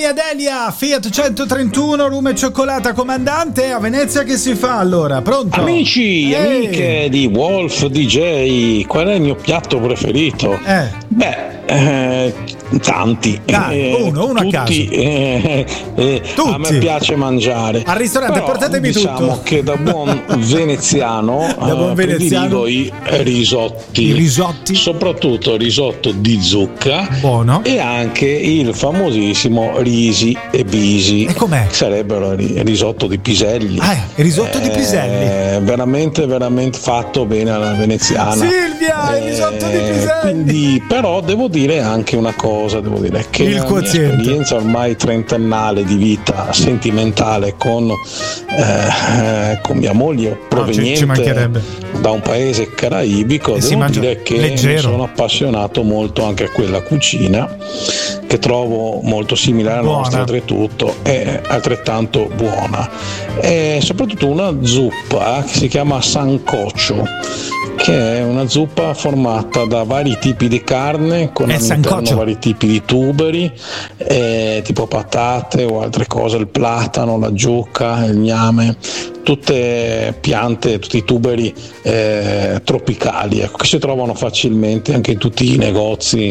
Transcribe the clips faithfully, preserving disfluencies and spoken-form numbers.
Adelia, Fiat centotrentuno, rum e cioccolata. Comandante, a Venezia che si fa allora? Pronto? Amici, Ehi. amiche di Wolf D J, qual è il mio piatto preferito? Eh. Beh, eh, tanti. Dai, eh, uno, uno a tutti, caso. eh, eh, Tutti. A me piace mangiare. Al ristorante, Però, portatemi diciamo tutto. che da buon veneziano, Da buon eh, veneziano. prediligo i risotti. I risotti. Soprattutto il risotto di zucca. Buono. E anche il famosissimo risi e bisi. E com'è? Sarebbero il risotto di piselli. Ah, il risotto di Eh, piselli. veramente veramente fatto bene alla veneziana. Silvia, il risotto di piselli. Quindi, però devo dire anche una cosa, devo dire che Il la quoziente. mia esperienza ormai trentennale di vita sentimentale con, eh, con mia moglie ci- ci proveniente mancherebbe. da un paese caraibico, E si devo mangia dire che leggero. mi sono appassionato molto anche a quella cucina che trovo molto simile alla Buona. nostra, oltretutto è altrettanto buona. E soprattutto una zuppa che si chiama sancocho, che è una zuppa formata da vari tipi di carne con È all'interno sancocho. vari tipi di tuberi, eh, tipo patate o altre cose, il platano, la giucca, il gname, tutte piante, tutti i tuberi eh, tropicali, ecco, che si trovano facilmente anche in tutti i negozi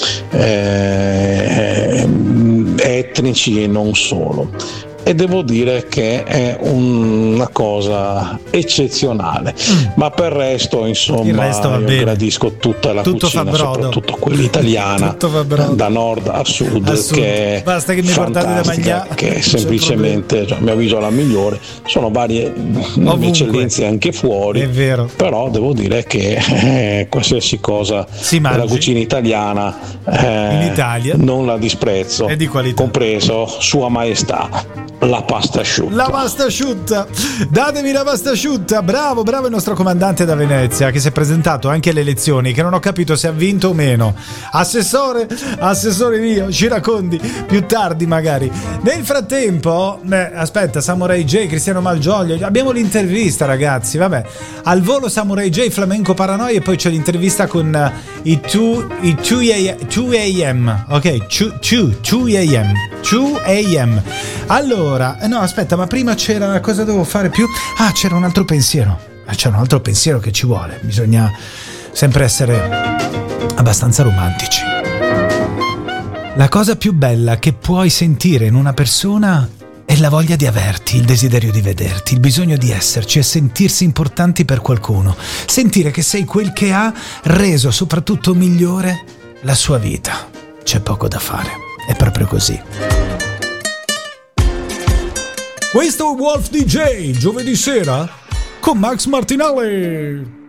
eh, etnici e non solo. E devo dire che è un- una cosa eccezionale, Mm. ma per il resto insomma Il resto va io bene. gradisco tutta la Tutto fa cucina, brodo. soprattutto quella italiana, Tutto fa brodo. da nord a sud, A sud. che è Basta che mi portate da fantastica, mangiare, che non è c'è semplicemente, cioè, a mio avviso, la migliore. Sono varie Ovunque. eccellenze anche fuori, È vero. però devo dire che eh, qualsiasi cosa Si della mangi. cucina italiana eh, In Italia. non la disprezzo, È di qualità. compreso Sua Maestà la pasta asciutta. La pasta asciutta, datemi la pasta asciutta. Bravo, bravo il nostro comandante da Venezia che si è presentato anche alle elezioni, che non ho capito se ha vinto o meno. Assessore, assessore mio, ci racconti più tardi magari. Nel frattempo, beh, aspetta, Samurai J, Cristiano Malgioglio, abbiamo l'intervista ragazzi, vabbè. Al volo Samurai J, Flamenco Paranoia, e poi c'è l'intervista con uh, i due i due a m, ok, due a m, due a m. Allora, no, aspetta, ma prima c'era, cosa devo fare più? Ah, c'era un altro pensiero. Ah, c'era un altro pensiero che ci vuole. Bisogna sempre essere abbastanza romantici. La cosa più bella che puoi sentire in una persona è la voglia di averti, il desiderio di vederti, il bisogno di esserci e sentirsi importanti per qualcuno. Sentire che sei quel che ha reso soprattutto migliore la sua vita. C'è poco da fare. È proprio così. Questo è Wolf D J, giovedì sera con Max Martinelli.